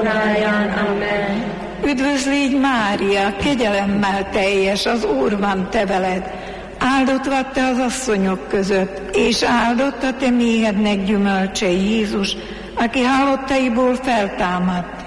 óráján. Amen. Üdvözl légy, Mária, kegyelemmel teljes, az Úr van te veled. Áldott vagy te az asszonyok között, és áldott a te méhednek gyümölcse, Jézus, aki halottaiból feltámadt.